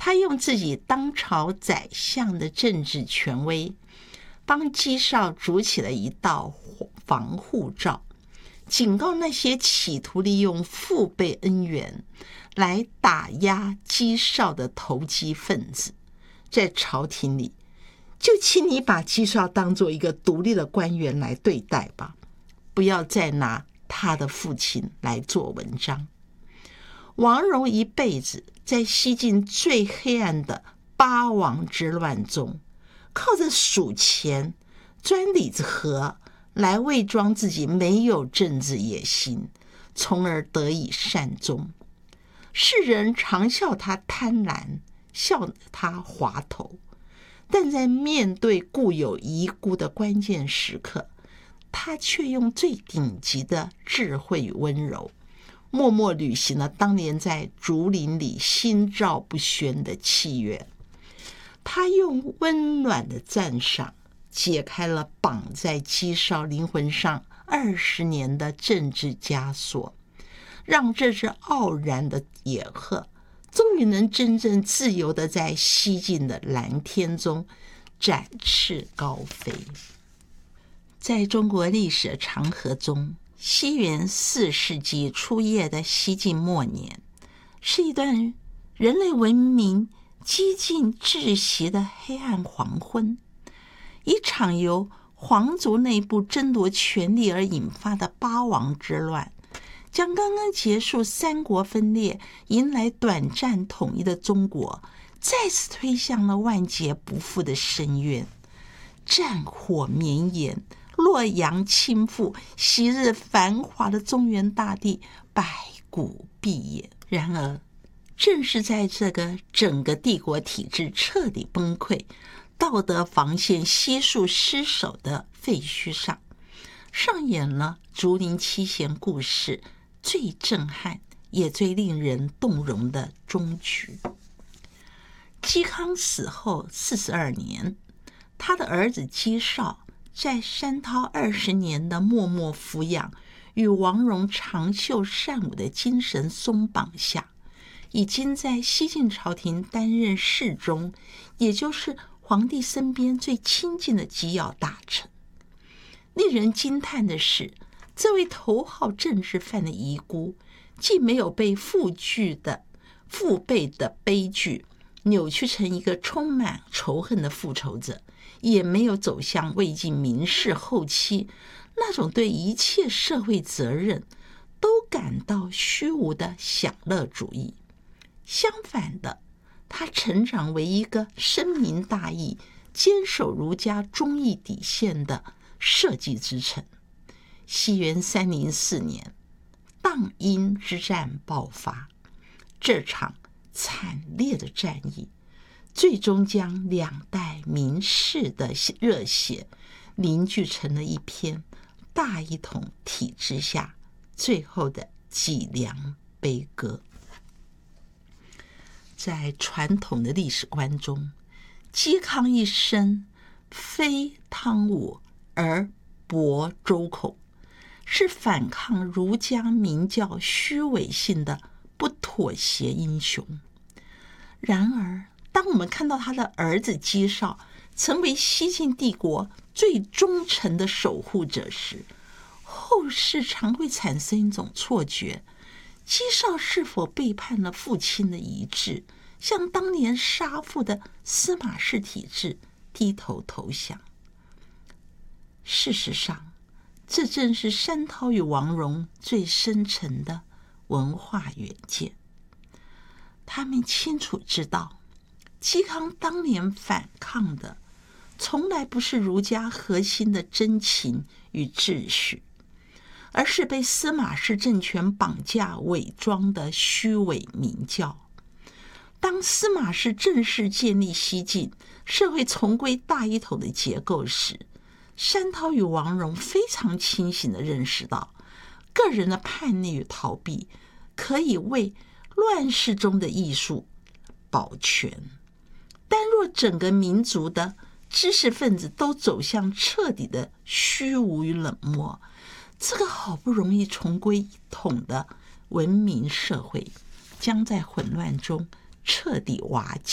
他用自己当朝宰相的政治权威，帮姬少筑起了一道防护罩，警告那些企图利用父辈恩怨来打压姬少的投机分子。在朝廷里，就请你把姬少当作一个独立的官员来对待吧，不要再拿他的父亲来做文章。王戎一辈子在西晋最黑暗的八王之乱中，靠着数钱、钻李子河来伪装自己没有政治野心，从而得以善终。世人常笑他贪婪，笑他滑头，但在面对固有遗孤的关键时刻，他却用最顶级的智慧与温柔，默默履行了当年在竹林里心照不宣的契约。他用温暖的赞赏解开了绑在姬少灵魂上20年的政治枷锁，让这只傲然的野鹤终于能真正自由地在西晋的蓝天中展翅高飞。在中国历史的长河中，西元4世纪初叶的西晋末年，是一段人类文明几近窒息的黑暗黄昏。一场由皇族内部争夺权力而引发的八王之乱，将刚刚结束三国分裂、迎来短暂统一的中国，再次推向了万劫不复的深渊。战火绵延，洛阳倾覆，昔日繁华的中原大地百骨蔽野。然而，正是在这个整个帝国体制彻底崩溃、道德防线悉数失守的废墟上，上演了竹林七贤故事最震撼也最令人动容的终局。嵇康死后42年，他的儿子嵇绍在山涛20年的默默抚养与王戎长袖善舞的精神松绑下，已经在西晋朝廷担任侍中，也就是皇帝身边最亲近的机要大臣。令人惊叹的是，这位头号政治犯的遗孤，既没有被父辈的悲剧扭曲成一个充满仇恨的复仇者，也没有走向魏晋名士后期那种对一切社会责任都感到虚无的享乐主义。相反的，他成长为一个深明大义、坚守儒家忠义底线的社稷之臣。西元304年，荡阴之战爆发，这场惨烈的战役最终将两代名士的热血凝聚成了一篇大一统体制下最后的脊梁悲歌。在传统的历史观中，嵇康一生非汤武而博周孔，是反抗儒家明教虚伪性的不妥协英雄。然而，当我们看到他的儿子嵇绍成为西晋帝国最忠诚的守护者时，后世常会产生一种错觉：嵇绍是否背叛了父亲的遗志，向当年杀父的司马氏体制低头投降？事实上，这正是山涛与王戎最深沉的文化远见。他们清楚知道，嵇康当年反抗的从来不是儒家核心的真情与秩序，而是被司马氏政权绑架伪装的虚伪明教。当司马氏正式建立西晋，社会重归大一统的结构时，山涛与王戎非常清醒地认识到，个人的叛逆与逃避可以为乱世中的艺术保全，但若整个民族的知识分子都走向彻底的虚无与冷漠，这个好不容易重归一统的文明社会将在混乱中彻底瓦解。